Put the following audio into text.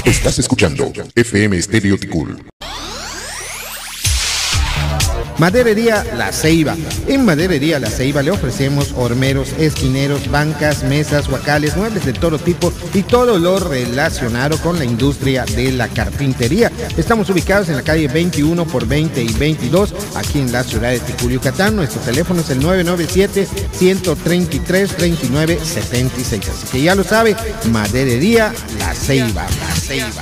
Estás escuchando FM Estéreo Ticul. Maderería La Ceiba. En Maderería La Ceiba le ofrecemos hormeros, esquineros, bancas, mesas, huacales, muebles de todo tipo y todo lo relacionado con la industria de la carpintería. Estamos ubicados en la calle 21 por 20 y 22, aquí en la ciudad de Ticul, Yucatán. Nuestro teléfono es el 997-133-2976. Así que ya lo sabe, Maderería La Ceiba. La Ceiba.